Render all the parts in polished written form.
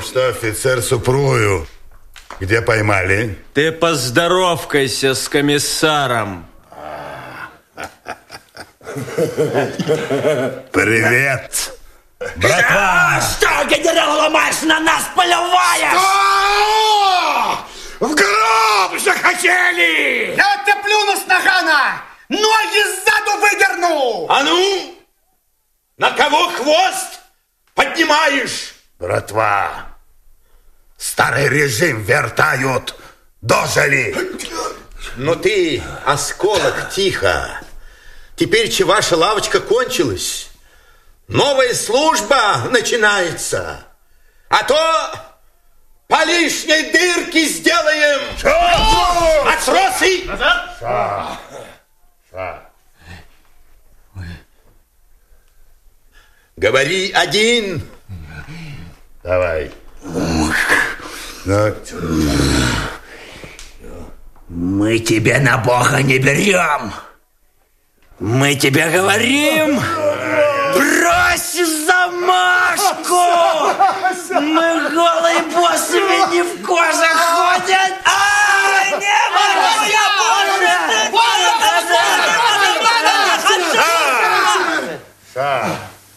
что, офицер Супрую, где поймали? Ты поздоровкайся с комиссаром. Привет, братва! Что, генерал Ломаш, на нас поливаешь? Что? В гроб захотели! Я тебе плюну с нагана! Ноги сзаду выдерну! А ну, на кого хвост поднимаешь? Братва, старый режим вертают, дожили. Ну ты, осколок, тихо. Теперь че ваша лавочка кончилась? Новая служба начинается. А то по лишней дырке сделаем. Матросы! Ша. Говори один. Давай. Ну. Мы тебя на Бога не берем. Мы тебе говорим, брось замашку! Мы голые боссы не в кожах ходят. Не Ша.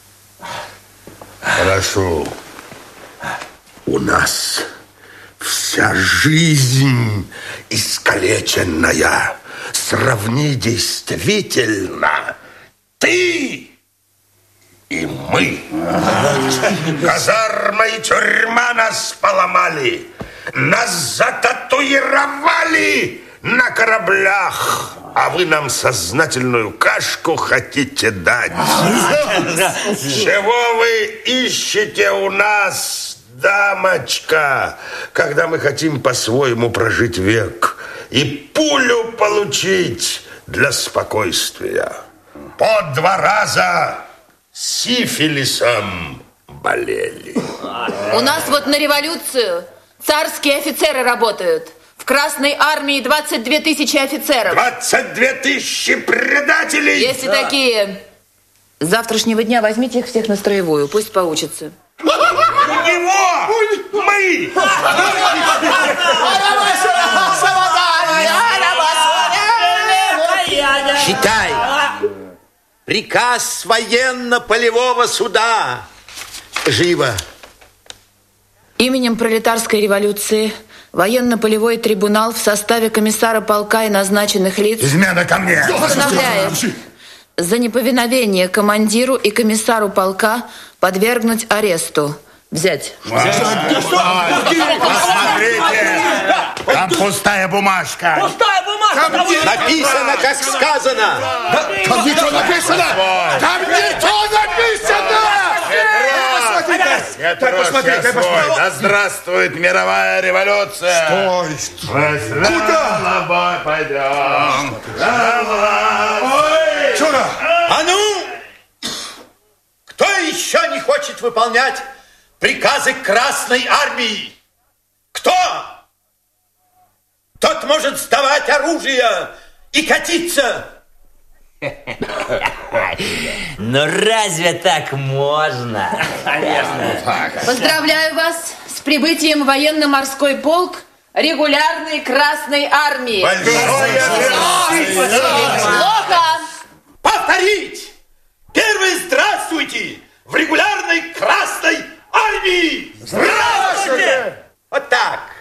Хорошо. У нас вся жизнь искалеченная. Сравни действительно ты и мы. Казарма и тюрьма нас поломали. Нас зататуировали на кораблях. А вы нам сознательную кашку хотите дать. Чего вы ищете у нас, дамочка, когда мы хотим по-своему прожить век и пулю получить для спокойствия? По 2 раза сифилисом болели. У нас вот на революцию царские офицеры работают. В Красной армии 22 тысячи офицеров. 22 тысячи предателей! Если такие, с завтрашнего дня возьмите их всех на строевую, пусть поучатся. Его! Мы! Читай. Приказ военно-полевого суда. Живо. Именем пролетарской революции военно-полевой трибунал в составе комиссара полка и назначенных лиц Измена ко мне! постановляет за неповиновение командиру и комиссару полка подвергнуть аресту. Взять. Посмотрите! Там пустая бумажка. Пустая бумажка! Написано, как сказано. Там ничего написано! Там ничего написано! Посмотри, да здравствует мировая революция! Стой! Куда? Пойдем! Чура! А ну! Кто еще не хочет выполнять приказы Красной армии? Кто? Тот может сдавать оружие и катиться. Ну разве так можно? Поздравляю вас с прибытием в военно-морской полк регулярной Красной армии. Плохо! Повторить! Первый здравствуйте в регулярной Красной армии! Здравствуйте! Вот так.